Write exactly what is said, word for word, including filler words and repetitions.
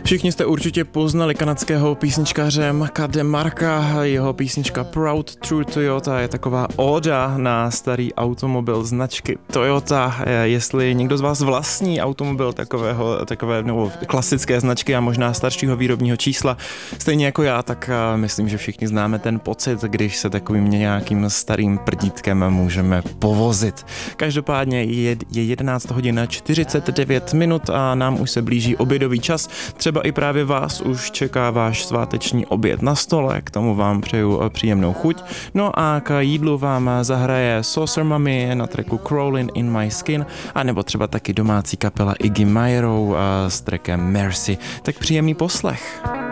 Všichni jste určitě poznali kanadského písničkaře Maka DeMarca. Jeho písnička Proud True Toyota je taková óda na starý automobil značky Toyota. Jestli někdo z vás vlastní automobil takového, takové nebo klasické značky a možná staršího výrobního čísla, stejně jako já, tak myslím, že všichni známe ten pocit, když se takovým nějakým starým prdítkem můžeme povozit. Každopádně je, je jedenáct hodin čtyřicet devět minut a nám už se blíží obědový čas. Třeba i právě vás už čeká váš sváteční oběd na stole, k tomu vám přeju příjemnou chuť. No a k jídlu vám zahraje Saucer Mummy na tracku Crawling in My Skin, a nebo třeba taky domácí kapela Iggy Majorov s trackem Mercy. Tak příjemný poslech.